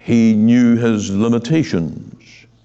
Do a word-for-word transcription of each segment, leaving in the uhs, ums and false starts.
He knew his limitations,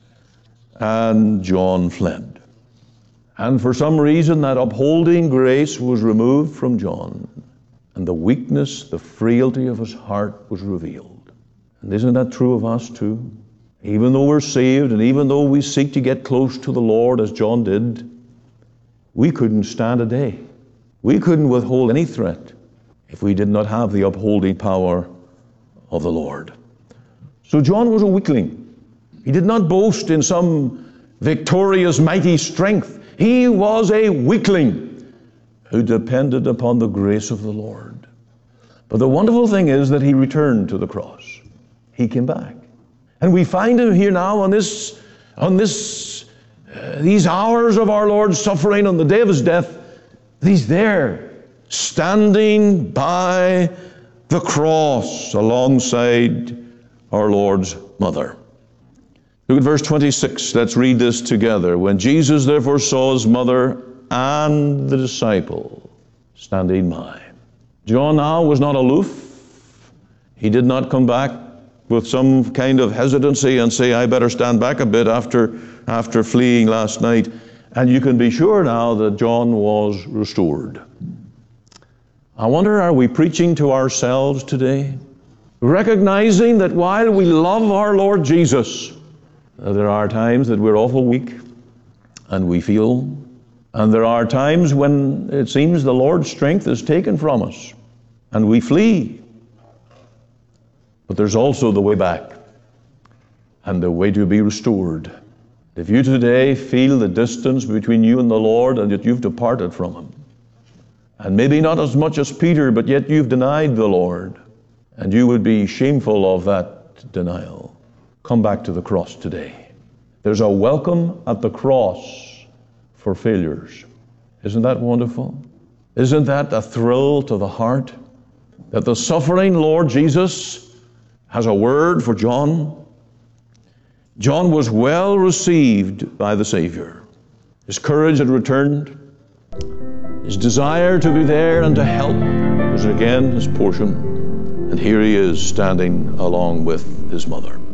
and John fled. And for some reason, that upholding grace was removed from John, and the weakness, the frailty of his heart was revealed. And isn't that true of us too? Even though we're saved, and even though we seek to get close to the Lord as John did, we couldn't stand a day. We couldn't withhold any threat if we did not have the upholding power of the Lord. So John was a weakling. He did not boast in some victorious, mighty strength. He was a weakling who depended upon the grace of the Lord. But the wonderful thing is that he returned to the cross. He came back. And we find him here now on this, on this, uh, these hours of our Lord's suffering, on the day of his death. He's there, standing by the cross alongside our Lord's mother. Look at verse twenty-six. Let's read this together. When Jesus therefore saw his mother and the disciple standing by. John now was not aloof. He did not come back with some kind of hesitancy and say, I better stand back a bit after, after fleeing last night. And you can be sure now that John was restored. I wonder, are we preaching to ourselves today? Recognizing that while we love our Lord Jesus, there are times that we're awful weak and we feel, and there are times when it seems the Lord's strength is taken from us and we flee. But there's also the way back and the way to be restored. If you today feel the distance between you and the Lord and that you've departed from him, and maybe not as much as Peter, but yet you've denied the Lord, and you would be shameful of that denial, come back to the cross today. There's a welcome at the cross for failures. Isn't that wonderful? Isn't that a thrill to the heart? That the suffering Lord Jesus has a word for John. John was well received by the Savior. His courage had returned. His desire to be there and to help was again his portion. And here he is standing along with his mother.